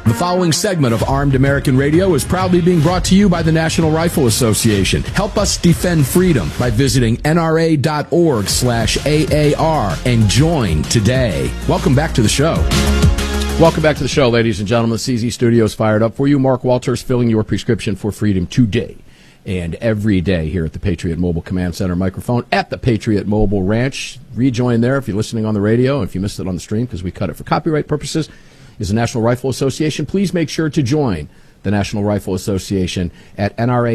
The following segment of Armed American Radio is proudly being brought to you by the National Rifle Association. Help us defend freedom by visiting nra.org/AAR and join today. Welcome back to the show. Welcome back to the show, ladies and gentlemen. The CZ Studios fired up for you. Mark Walters filling your prescription for freedom today and every day here at the Patriot Mobile Command Center microphone at the Patriot Mobile Ranch. Rejoin there if you're listening on the radio, and if you missed it on the stream because we cut it for copyright purposes, is the National Rifle Association. Please make sure to join the National Rifle Association at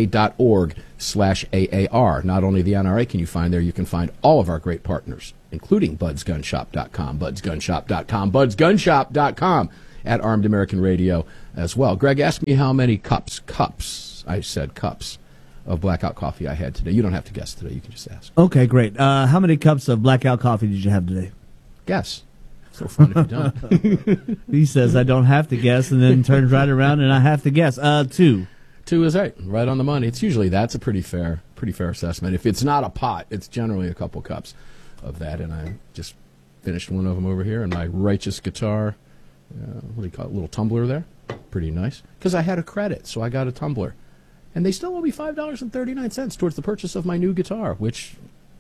nra.org/AAR. Not only the NRA can you find there, you can find all of our great partners, including budsgunshop.com, budsgunshop.com, budsgunshop.com, at Armed American Radio as well. Greg asked me how many cups, I said cups, of Blackout coffee I had today. You don't have to guess today. You can just ask. Okay, great. How many cups of Blackout coffee did you have today? Guess. So fun if you don't. He says I don't have to guess, and then turns right around and I have to guess. 2. 2 is right on the money. It's usually that's a pretty fair assessment. If it's not a pot, it's generally a couple cups of that. And I just finished one of them over here in my Righteous Guitar. What do you call it? Little tumbler there. Pretty nice. Because I had a credit, so I got a tumbler, and they still owe me $5.39 towards the purchase of my new guitar, which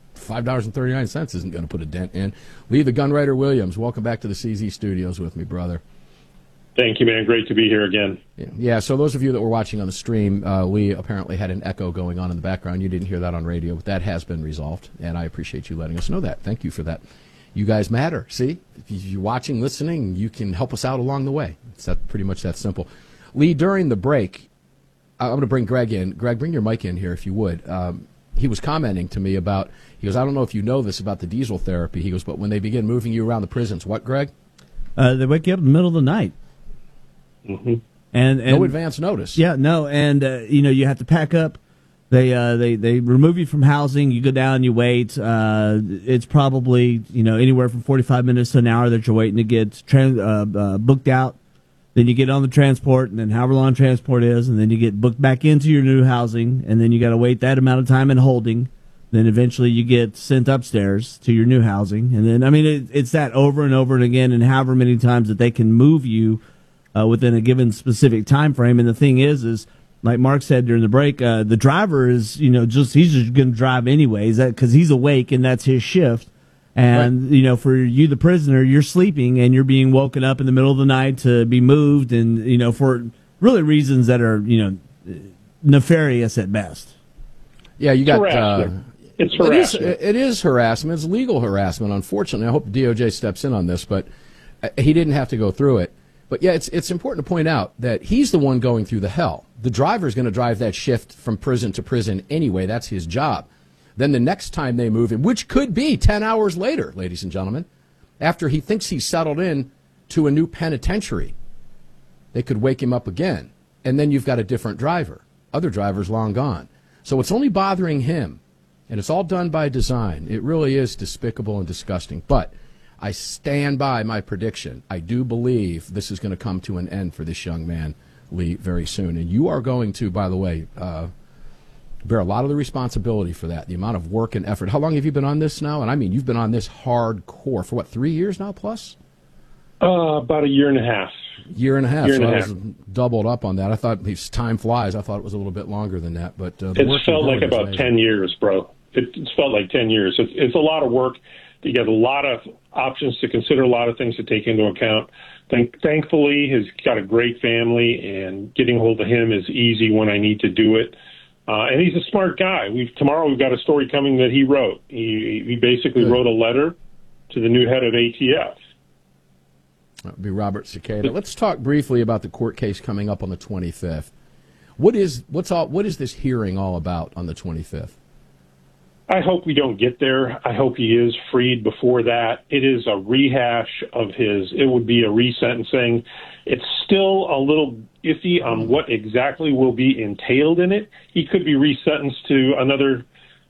$5.39 isn't going to put a dent in. Lee the Gunwriter Williams, welcome back to the CZ Studios with me, brother. Thank you, man. Great to be here again. Yeah, so those of you that were watching on the stream, Lee apparently had an echo going on in the background. You didn't hear that on radio, but that has been resolved, and I appreciate you letting us know that. Thank you for that. You guys matter. See? If you're watching, listening, you can help us out along the way. It's pretty much that simple. Lee, during the break, I'm going to bring Greg in. Greg, bring your mic in here if you would. He was commenting to me about, he goes, I don't know if you know this about the diesel therapy. He goes, but when they begin moving you around the prisons, what, Greg? They wake you up in the middle of the night. Mm-hmm. And no advance notice. Yeah, no, and you have to pack up. They remove you from housing. You go down, you wait. It's probably anywhere from 45 minutes to an hour that you're waiting to get booked out. Then you get on the transport, and then however long transport is, and then you get booked back into your new housing, and then you got to wait that amount of time in holding. Then eventually you get sent upstairs to your new housing, and then it's that over and over and again, and however many times that they can move you within a given specific time frame. And the thing is like Mark said during the break, the driver is he's just going to drive anyways, because he's awake and that's his shift. And, right. For you, the prisoner, you're sleeping and you're being woken up in the middle of the night to be moved and, for really reasons that are, nefarious at best. Yeah, you got... It's harassment. It is harassment. It's legal harassment, unfortunately. I hope the DOJ steps in on this, but he didn't have to go through it. But, yeah, it's important to point out that he's the one going through the hell. The driver's going to drive that shift from prison to prison anyway. That's his job. Then the next time they move him, which could be 10 hours later, ladies and gentlemen, after he thinks he's settled in to a new penitentiary, they could wake him up again. And then you've got a different driver. Other drivers long gone. So it's only bothering him. And it's all done by design. It really is despicable and disgusting. But I stand by my prediction. I do believe this is going to come to an end for this young man, Lee, very soon. And you are going to, by the way, bear a lot of the responsibility for that, the amount of work and effort. How long have you been on this now? And I mean, you've been on this hardcore for, 3 years now plus? About a year and a half. Year and a half. I was doubled up on that. I thought, time flies, I thought it was a little bit longer than that. But it felt like about 10 years, bro. It's felt like 10 years. It's a lot of work. You got a lot of options to consider, a lot of things to take into account. Thankfully, he's got a great family, and getting hold of him is easy when I need to do it. And he's a smart guy. Tomorrow we've got a story coming that he wrote. He basically wrote a letter to the new head of ATF. That would be Robert Cicada. Let's talk briefly about the court case coming up on the 25th. What is this hearing all about on the 25th? I hope we don't get there. I hope he is freed before that. It is a rehash of it would be a resentencing. It's still a little iffy on what exactly will be entailed in it. He could be resentenced to another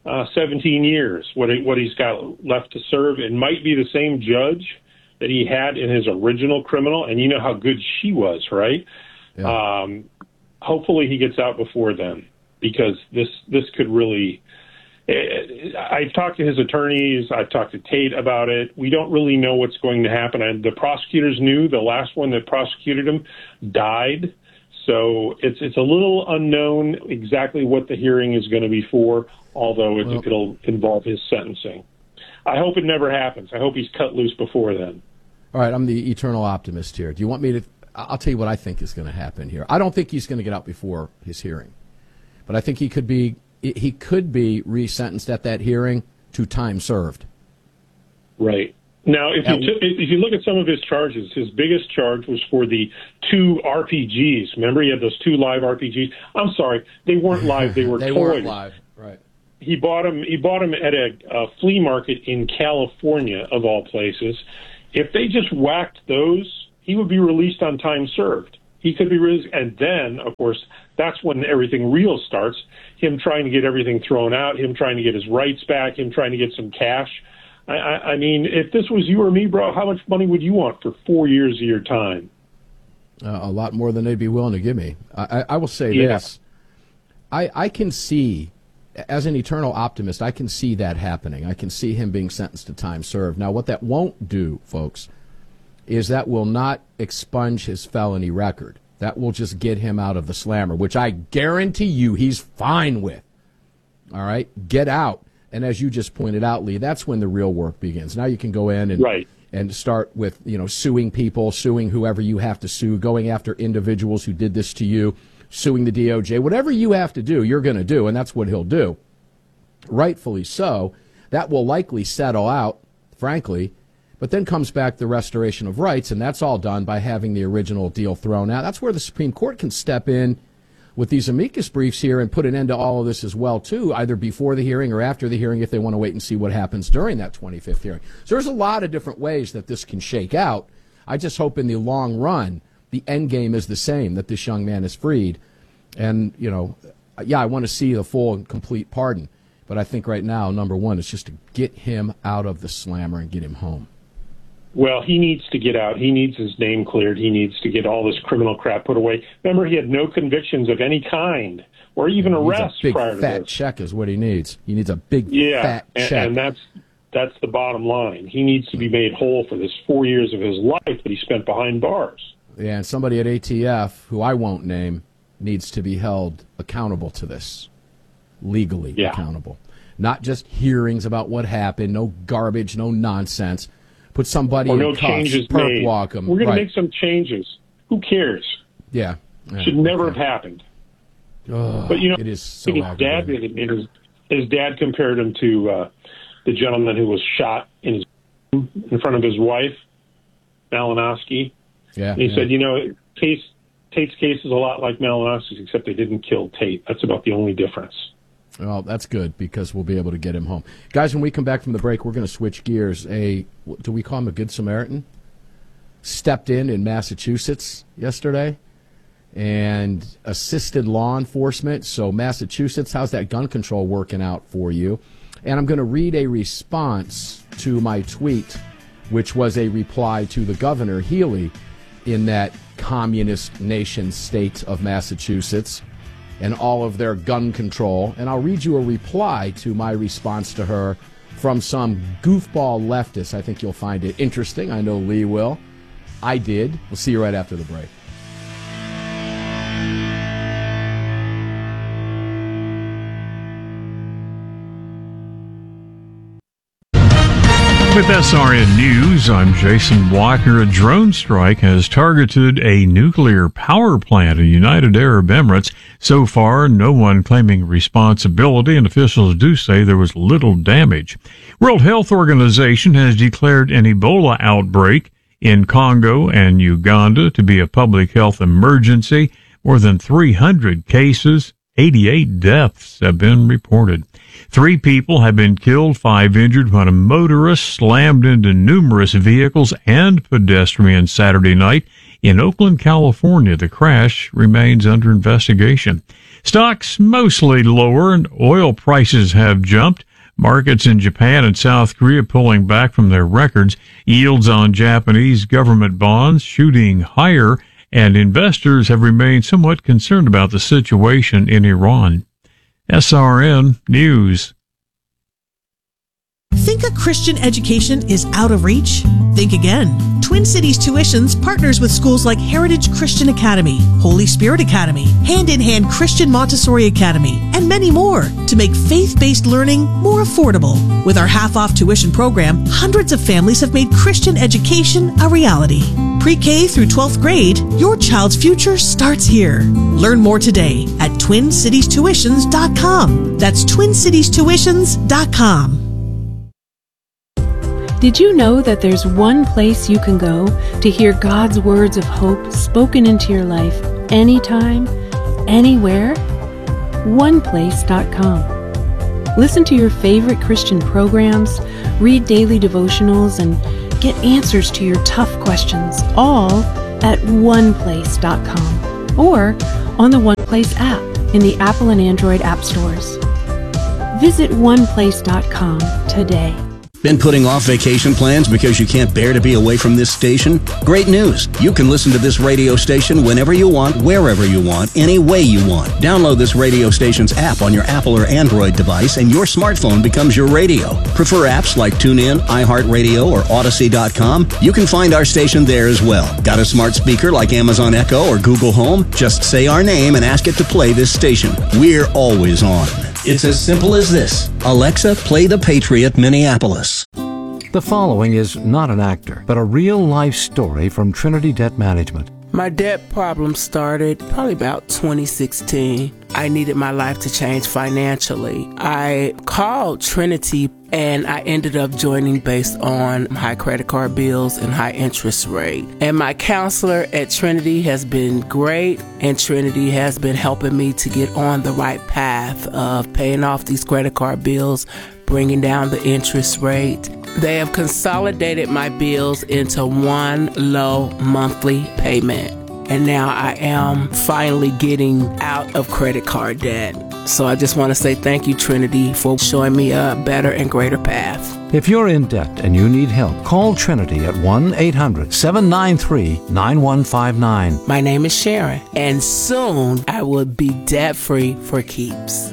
17 years, what he's got left to serve. It might be the same judge that he had in his original criminal, and you know how good she was, right? Yeah. Hopefully he gets out before then, because this could really I've talked to his attorneys. I've talked to Tate about it. We don't really know what's going to happen. And the prosecutors knew. The last one that prosecuted him died. So it's a little unknown exactly what the hearing is going to be for, although it'll involve his sentencing. I hope it never happens. I hope he's cut loose before then. All right, I'm the eternal optimist here. Do you want me to? I'll tell you what I think is going to happen here. I don't think he's going to get out before his hearing, but I think he could be resentenced at that hearing to time served. Right. Now, if you look at some of his charges, his biggest charge was for the 2 RPGs. Remember, he had those 2 live RPGs. I'm sorry, they weren't live; they were they toys. weren't live, right? He bought them at a flea market in California, of all places. If they just whacked those, he would be released on time served. He could be released, and then, of course, that's when everything real starts. Him trying to get everything thrown out, him trying to get his rights back, him trying to get some cash. I mean, if this was you or me, bro, how much money would you want for 4 years of your time? A lot more than they'd be willing to give me. I will say this. I can see, as an eternal optimist, I can see that happening. I can see him being sentenced to time served. Now, what that won't do, folks, is that will not expunge his felony record. That will just get him out of the slammer, which I guarantee you he's fine with. All right? Get out. And as you just pointed out, Lee, that's when the real work begins. Now you can go in and start with, suing people, suing whoever you have to sue, going after individuals who did this to you, suing the DOJ. Whatever you have to do, you're going to do, and that's what he'll do. Rightfully so. That will likely settle out, frankly. But then comes back the restoration of rights, and that's all done by having the original deal thrown out. That's where the Supreme Court can step in with these amicus briefs here and put an end to all of this as well, too, either before the hearing or after the hearing if they want to wait and see what happens during that 25th hearing. So there's a lot of different ways that this can shake out. I just hope in the long run the end game is the same, that this young man is freed. And, I want to see the full and complete pardon. But I think right now, number one, is just to get him out of the slammer and get him home. Well, he needs to get out. He needs his name cleared. He needs to get all this criminal crap put away. Remember, he had no convictions of any kind or even arrests prior to this. A big fat check is what he needs. He needs a big fat check. And that's the bottom line. He needs to be made whole for this 4 years of his life that he spent behind bars. Yeah, and somebody at ATF, who I won't name, needs to be held accountable to this, legally accountable. Not just hearings about what happened, no garbage, no nonsense. Put somebody in cuffs, changes perp made. walk them. We're going to make some changes. Who cares? Yeah. Should never have happened. But it is so aggravating. His dad compared him to the gentleman who was shot in front of his wife, Malinowski. Yeah. And he said, Tate's case is a lot like Malinowski's, except they didn't kill Tate. That's about the only difference. Well, that's good because we'll be able to get him home. Guys, when we come back from the break, we're going to switch gears. Do we call him a Good Samaritan? Stepped in Massachusetts yesterday and assisted law enforcement. So Massachusetts, how's that gun control working out for you? And I'm going to read a response to my tweet, which was a reply to the Governor Healy in that communist nation state of Massachusetts and all of their gun control. And I'll read you a reply to my response to her from some goofball leftist. I think you'll find it interesting. I know Lee will. I did. We'll see you right after the break. With SRN News, I'm Jason Blocker. A drone strike has targeted a nuclear power plant in United Arab Emirates. So far, no one claiming responsibility, and officials do say there was little damage. World Health Organization has declared an Ebola outbreak in Congo and Uganda to be a public health emergency. More than 300 cases, 88 deaths have been reported. 3 people have been killed, 5 injured when a motorist slammed into numerous vehicles and pedestrians Saturday night in Oakland, California. The crash remains under investigation. Stocks mostly lower and oil prices have jumped. Markets in Japan and South Korea pulling back from their records. Yields on Japanese government bonds shooting higher, and investors have remained somewhat concerned about the situation in Iran. SRN News. Think a Christian education is out of reach? Think again. Twin Cities Tuitions partners with schools like Heritage Christian Academy, Holy Spirit Academy, Hand in Hand Christian Montessori Academy, and many more to make faith-based learning more affordable. With our half-off tuition program, hundreds of families have made Christian education a reality. Pre-K through 12th grade, your child's future starts here. Learn more today at TwinCitiesTuitions.com. That's TwinCitiesTuitions.com. Did you know that there's one place you can go to hear God's words of hope spoken into your life anytime, anywhere? OnePlace.com. Listen to your favorite Christian programs, read daily devotionals, and get answers to your tough questions, all at OnePlace.com or on the OnePlace app in the Apple and Android app stores. Visit OnePlace.com today. Been putting off vacation plans because you can't bear to be away from this station? Great news! You can listen to this radio station whenever you want, wherever you want, any way you want. Download this radio station's app on your Apple or Android device and your smartphone becomes your radio. Prefer apps like TuneIn, iHeartRadio, or Odyssey.com? You can find our station there as well. Got a smart speaker like Amazon Echo or Google Home? Just say our name and ask it to play this station. We're always on. It's as simple as this. Alexa, play The Patriot Minneapolis. The following is not an actor, but a real-life story from Trinity Debt Management. My debt problem started probably about 2016. I needed my life to change financially. I called Trinity and I ended up joining based on high credit card bills and high interest rate. And my counselor at Trinity has been great, and Trinity has been helping me to get on the right path of paying off these credit card bills, bringing down the interest rate. They have consolidated my bills into one low monthly payment. And now I am finally getting out of credit card debt. So I just want to say thank you, Trinity, for showing me a better and greater path. If you're in debt and you need help, call Trinity at 1-800-793-9159. My name is Sharon, and soon I will be debt-free for keeps.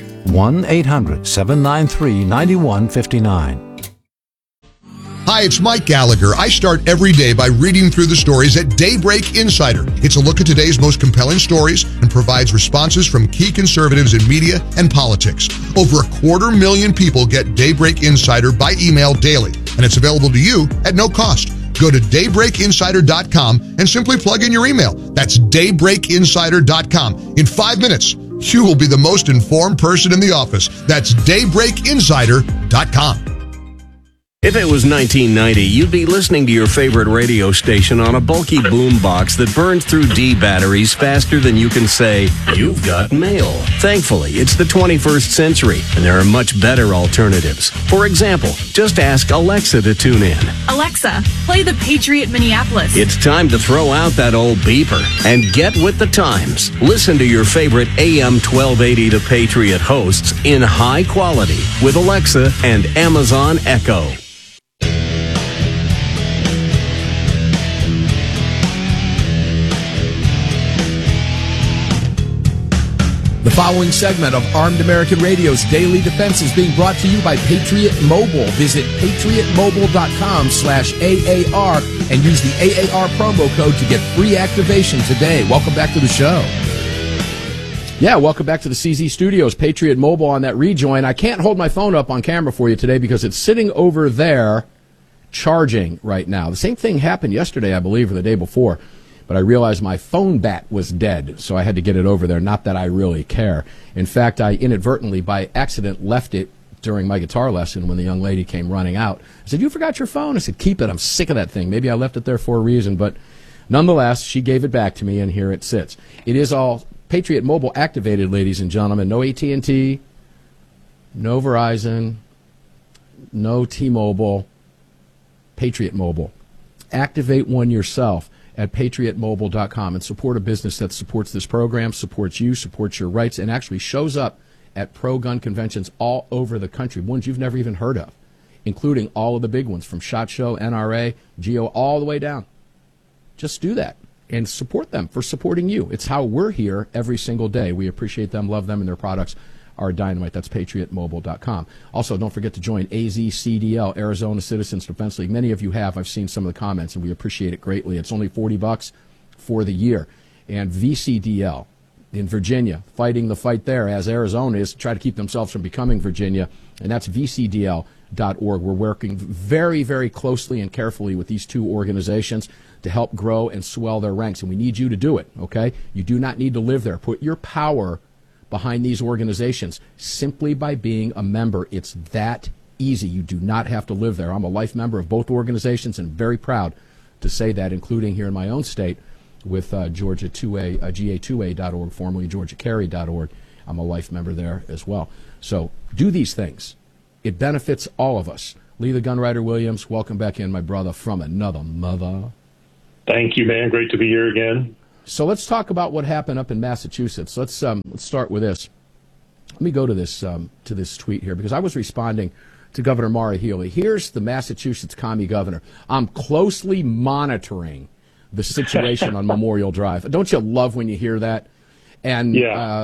1-800-793-9159. Hi, it's Mike Gallagher. I start every day by reading through the stories at Daybreak Insider. It's a look at today's most compelling stories and provides responses from key conservatives in media and politics. Over 250,000 people get Daybreak Insider by email daily, and it's available to you at no cost. Go to daybreakinsider.com and simply plug in your email. That's daybreakinsider.com. In 5 minutes, you will be the most informed person in the office. That's daybreakinsider.com. If it was 1990, you'd be listening to your favorite radio station on a bulky boombox that burns through D batteries faster than you can say, "You've got mail." Thankfully, it's the 21st century, and there are much better alternatives. For example, just ask Alexa to tune in. Alexa, play The Patriot Minneapolis. It's time to throw out that old beeper and get with the times. Listen to your favorite AM 1280 The Patriot hosts in high quality with Alexa and Amazon Echo. The following segment of Armed American Radio's Daily Defense is being brought to you by Patriot Mobile. Visit patriotmobile.com/AAR and use the AAR promo code to get free activation today. Welcome back to the show. Yeah, welcome back to the CZ Studios. Patriot Mobile on that rejoin. I can't hold my phone up on camera for you today because it's sitting over there charging right now. The same thing happened yesterday, I believe, or the day before. But I realized my phone bat was dead, so I had to get it over there. Not that I really care. In fact, I inadvertently, by accident, left it during my guitar lesson when the young lady came running out. I said, "You forgot your phone?" I said, "Keep it. I'm sick of that thing." Maybe I left it there for a reason, but nonetheless, she gave it back to me, and here it sits. It is all Patriot Mobile activated, ladies and gentlemen. No AT&T, no Verizon, no T-Mobile. Patriot Mobile. Activate one yourself at patriotmobile.com and support a business that supports this program, supports you, supports your rights, and actually shows up at pro-gun conventions all over the country, ones you've never even heard of, including all of the big ones from SHOT Show, NRA, GEO, all the way down. Just do that and support them for supporting you. It's how we're here every single day. We appreciate them, love them, and their products our dynamite. That's patriotmobile.com. Also, don't forget to join AZCDL, Arizona Citizens Defense League. Many of you have. I've seen some of the comments, and we appreciate it greatly. It's only $40 for the year. And VCDL in Virginia, fighting the fight there, as Arizona is, to try to keep themselves from becoming Virginia, and that's VCDL.org. We're working very, very closely and carefully with these two organizations to help grow and swell their ranks, and we need you to do it, okay? You do not need to live there. Put your power behind these organizations simply by being a member. It's that easy. You do not have to live there. I'm a life member of both organizations and very proud to say that, including here in my own state with Georgia 2A, GA2A.org, formerly GeorgiaCarry.org. I'm a life member there as well. So do these things. It benefits all of us. Lee the Gunwriter Williams, welcome back in, my brother, from another mother. Thank you, man. Great to be here again. So let's talk about what happened up in Massachusetts. Let's start with this. Let me go to this tweet here, because I was responding to Governor Maura Healey. Here's the Massachusetts commie governor. I'm closely monitoring the situation on Memorial Drive. Don't you love when you hear that? And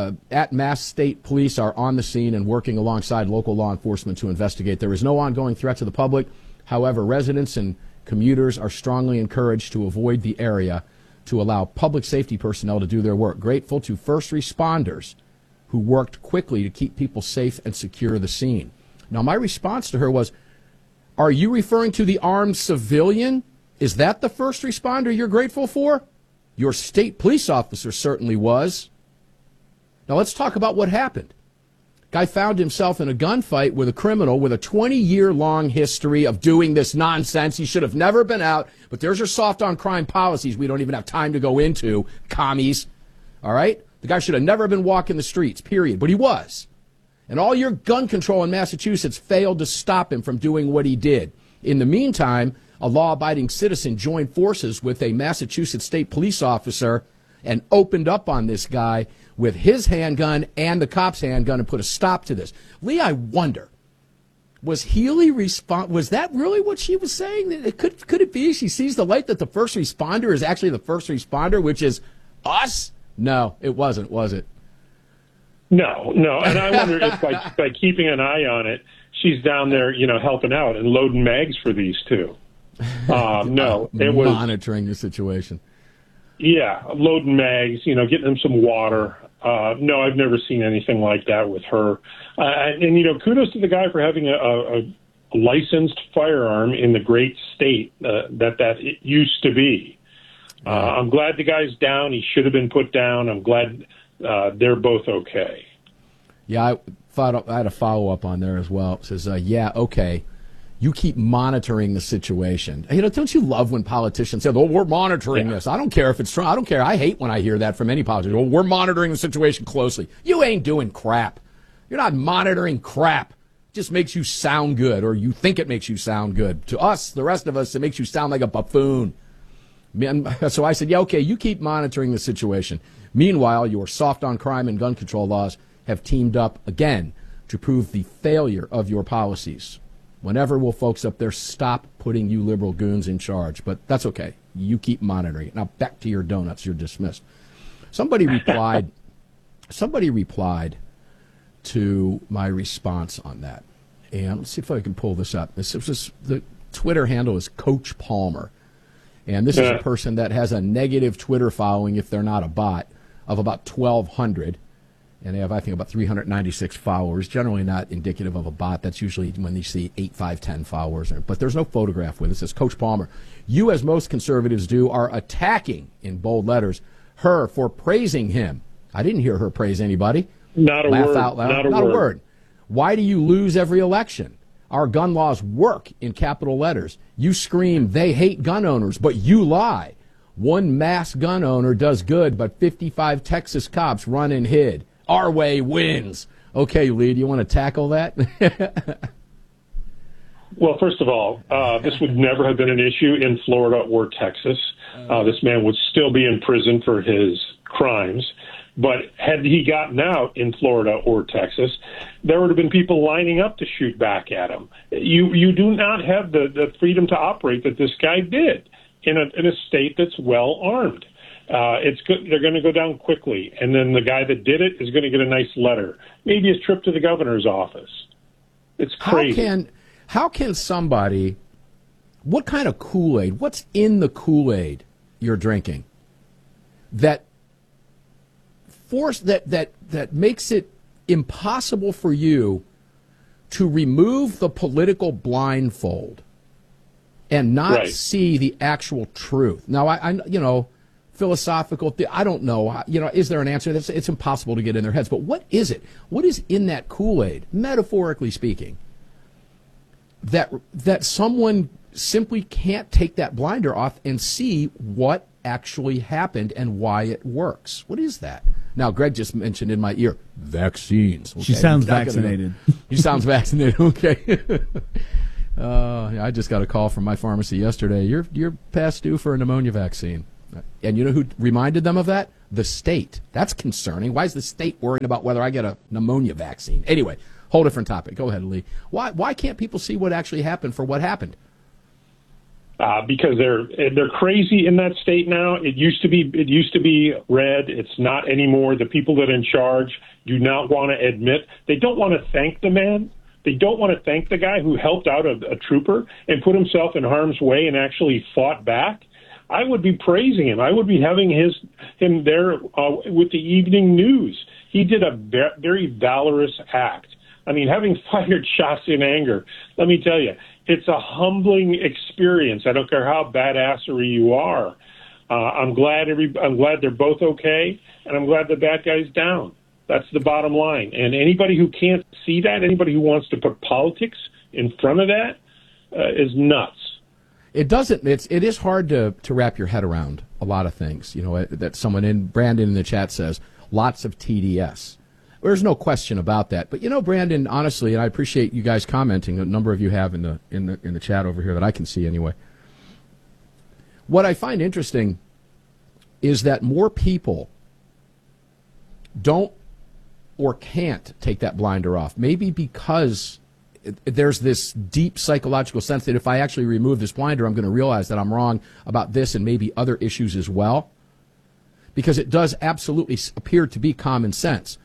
at Mass State Police are on the scene and working alongside local law enforcement to investigate. There is no ongoing threat to the public. However, residents and commuters are strongly encouraged to avoid the area to allow public safety personnel to do their work. Grateful to first responders who worked quickly to keep people safe and secure the scene. Now, my response to her was, are you referring to the armed civilian? Is that the first responder you're grateful for? Your state police officer certainly was. Now, let's talk about what happened. Guy found himself in a gunfight with a criminal with a 20-year-long history of doing this nonsense. He should have never been out, but there's your soft-on-crime policies we don't even have time to go into, commies. All right? The guy should have never been walking the streets, period, but he was. And all your gun control in Massachusetts failed to stop him from doing what he did. In the meantime, a law-abiding citizen joined forces with a Massachusetts state police officer and opened up on this guy with his handgun and the cop's handgun and put a stop to this. Lee, I wonder, was Healey was that really what she was saying? Could it be she sees the light that the first responder is actually the first responder, which is us? No, it wasn't, was it? No. And I wonder if by keeping an eye on it, she's down there, helping out and loading mags for these two. No, it was monitoring the situation. Yeah, loading mags, getting them some water. No, I've never seen anything like that with her. And kudos to the guy for having a licensed firearm in the great state that it used to be. I'm glad the guy's down. He should have been put down. I'm glad they're both okay. Yeah, I had a follow-up on there as well. It says, okay. You keep monitoring the situation. Don't you love when politicians say, we're monitoring this? I don't care if it's true. I don't care. I hate when I hear that from any politician. Well, we're monitoring the situation closely. You ain't doing crap. You're not monitoring crap. It just makes you sound good, or you think it makes you sound good. To us, the rest of us, it makes you sound like a buffoon. So I said, okay, you keep monitoring the situation. Meanwhile, your soft-on-crime and gun control laws have teamed up again to prove the failure of your policies. Whenever will folks up there stop putting you liberal goons in charge? But that's okay. You keep monitoring it. Now back to your donuts. You're dismissed. Somebody replied to my response on that. And let's see if I can pull this up. The Twitter handle is Coach Palmer. And this is a person that has a negative Twitter following, if they're not a bot, of about 1,200. And they have, I think, about 396 followers, generally not indicative of a bot. That's usually when you see 8, 5, 10 followers. But there's no photograph with it. It says, Coach Palmer, you, as most conservatives do, are attacking, in bold letters, her for praising him. I didn't hear her praise anybody. Not a Laugh word. out loud. Not a word. Why do you lose every election? Our gun laws work, in capital letters. You scream, they hate gun owners, but you lie. One mass gun owner does good, but 55 Texas cops run and hid. Our way wins. Okay, Lee, do you want to tackle that? Well, first of all, this would never have been an issue in Florida or Texas. This man would still be in prison for his crimes. But had he gotten out in Florida or Texas, there would have been people lining up to shoot back at him. You do not have the freedom to operate that this guy did in a state that's well armed. It's good. They're going to go down quickly, and then the guy that did it is going to get a nice letter, maybe a trip to the governor's office. It's crazy. How can somebody? What kind of Kool-Aid? What's in the Kool-Aid you're drinking that makes it impossible for you to remove the political blindfold and not see the actual truth? Now, I philosophical. I don't know. Is there an answer? It's impossible to get in their heads. But what is it? What is in that Kool-Aid, metaphorically speaking, that someone simply can't take that blinder off and see what actually happened and why it works? What is that? Now, Greg just mentioned in my ear, vaccines. Okay. She sounds vaccinated. She sounds vaccinated. Okay. I just got a call from my pharmacy yesterday. You're past due for a pneumonia vaccine. And you know who reminded them of that? The state. That's concerning. Why is the state worrying about whether I get a pneumonia vaccine? Anyway, whole different topic. Go ahead, Lee. Why can't people see what actually happened for what happened? Because they're crazy in that state now. It used to be red. It's not anymore. The people that are in charge do not want to admit. They don't want to thank the man. They don't want to thank the guy who helped out a trooper and put himself in harm's way and actually fought back. I would be praising him. I would be having him there with the evening news. He did a very valorous act. I mean, having fired shots in anger, let me tell you, it's a humbling experience. I don't care how badassery you are. I'm glad they're both okay, and I'm glad the bad guy's down. That's the bottom line. And anybody who can't see that, anybody who wants to put politics in front of that, is nuts. It is hard to wrap your head around a lot of things. That someone Brandon in the chat says, lots of TDS. There's no question about that. But Brandon, honestly, and I appreciate you guys commenting. A number of you have in the chat over here that I can see anyway. What I find interesting is that more people don't or can't take that blinder off. Maybe because there's this deep psychological sense that if I actually remove this blinder, I'm going to realize that I'm wrong about this and maybe other issues as well. Because it does absolutely appear to be common sense.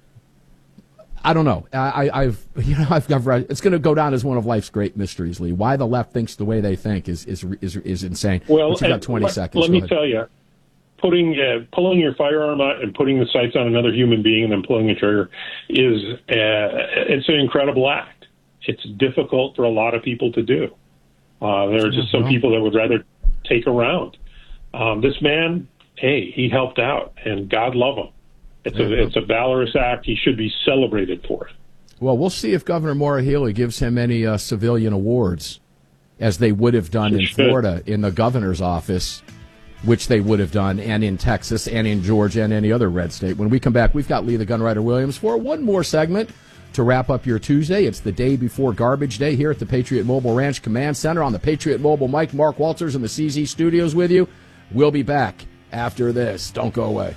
I don't know. I've read, it's going to go down as one of life's great mysteries, Lee. Why the left thinks the way they think is insane. Well, but you got 20 seconds. Let me tell you, pulling your firearm out and putting the sights on another human being and then pulling the trigger it's an incredible act. It's difficult for a lot of people to do. There are just some people that would rather take a round. This man, hey, he helped out, and God love him. It's a valorous act. He should be celebrated for it. Well, we'll see if Governor Maura Healey gives him any civilian awards, as they would have done in Florida in the governor's office, which they would have done, and in Texas and in Georgia and any other red state. When we come back, we've got Lee the Gunwriter Williams for one more segment to wrap up your Tuesday. It's the day before Garbage Day here at the Patriot Mobile Ranch Command Center on the Patriot Mobile mic. Mark Walters in the CZ studios with you. We'll be back after this. Don't go away.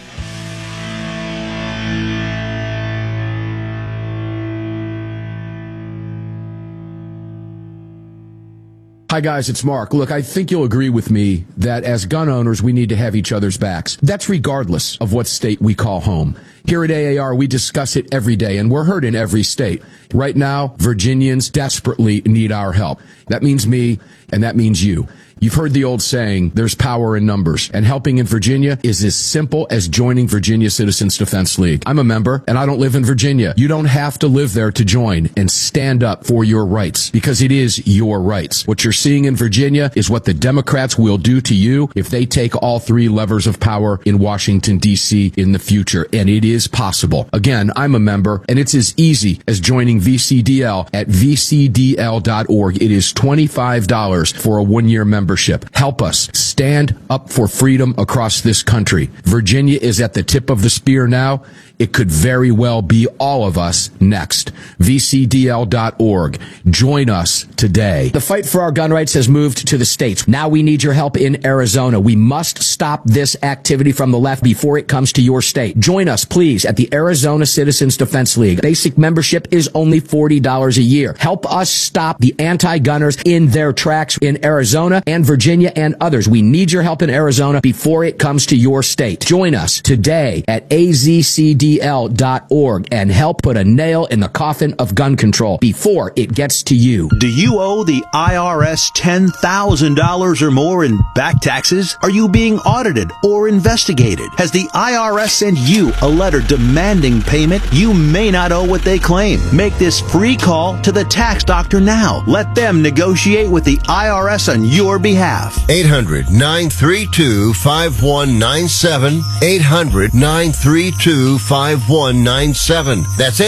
Hi, guys, it's Mark. Look, I think you'll agree with me that as gun owners, we need to have each other's backs. That's regardless of what state we call home. Here at AAR, we discuss it every day, and we're heard in every state. Right now, Virginians desperately need our help. That means me, and that means you. You've heard the old saying, there's power in numbers, and helping in Virginia is as simple as joining Virginia Citizens Defense League. I'm a member, and I don't live in Virginia. You don't have to live there to join and stand up for your rights, because it is your rights. What you're seeing in Virginia is what the Democrats will do to you if they take all three levers of power in Washington, D.C. in the future, and it is possible. Again, I'm a member, and it's as easy as joining VCDL at vcdl.org. It is $25 for a one-year membership. Help us stand up for freedom across this country. Virginia is at the tip of the spear now. It could very well be all of us next. VCDL.org. Join us today. The fight for our gun rights has moved to the states. Now we need your help in Arizona. We must stop this activity from the left before it comes to your state. Join us, please, at the Arizona Citizens Defense League. Basic membership is only $40 a year. Help us stop the anti-gunners in their tracks in Arizona and and Virginia and others. We need your help in Arizona before it comes to your state. Join us today at azcdl.org and help put a nail in the coffin of gun control before it gets to you. Do you owe the IRS $10,000 or more in back taxes? Are you being audited or investigated? Has the IRS sent you a letter demanding payment? You may not owe what they claim. Make this free call to the tax doctor now. Let them negotiate with the IRS on your behalf. 800-932-5197. 800-932-5197. That's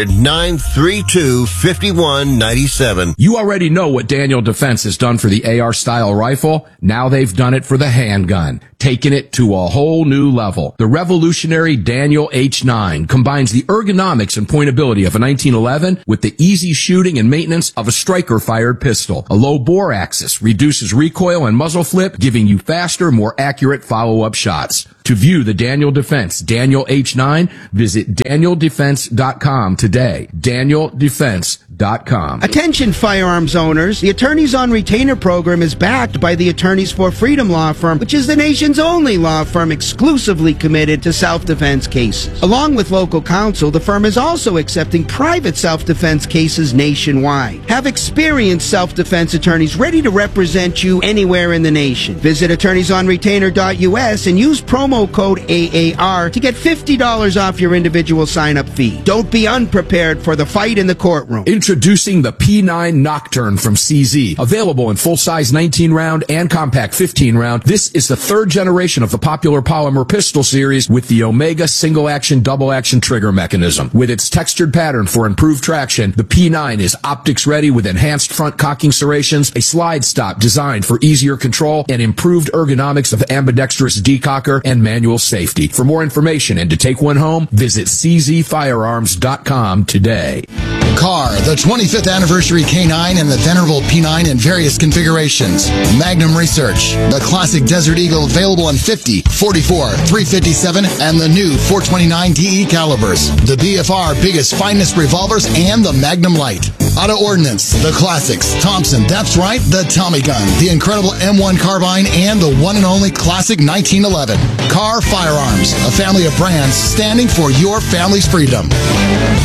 800-932-5197. You already know what Daniel Defense has done for the AR-style rifle. Now they've done it for the handgun, taking it to a whole new level. The revolutionary Daniel H9 combines the ergonomics and pointability of a 1911 with the easy shooting and maintenance of a striker-fired pistol. A low bore axis reduces recoil and muzzle flip, giving you faster, more accurate follow-up shots. To view the Daniel Defense Daniel H9, visit DanielDefense.com today. DanielDefense.com. Attention firearms owners, the Attorneys on Retainer program is backed by the Attorneys for Freedom Law Firm, which is the nation's only law firm exclusively committed to self-defense cases. Along with local counsel, the firm is also accepting private self-defense cases nationwide. Have experienced self-defense attorneys ready to represent you anywhere in the nation. Visit attorneysonretainer.us and use promo code AAR to get $50 off your individual sign-up fee. Don't be unprepared for the fight in the courtroom. Introducing the P9 Nocturne from CZ. Available in full-size 19-round and compact 15-round, this is the third generation of the popular polymer pistol series with the Omega single-action, double-action trigger mechanism. With its textured pattern for improved traction, the P9 is optics-ready with enhanced front cocking serrations, a slide stop designed for easier control, and improved ergonomics of ambidextrous decocker and manual safety. For more information and to take one home, visit czfirearms.com today. Car, the 25th anniversary K9 and the venerable P9 in various configurations. Magnum Research, the classic Desert Eagle available in 50, 44, 357, and the new 429 DE calibers. The BFR biggest finest revolvers and the Magnum Light. Auto Ordnance, the classics. Thompson, that's right, the Tommy gun, the incredible M1 carbine, and the one and only classic 1911. Car Firearms, a family of brands standing for your family's freedom.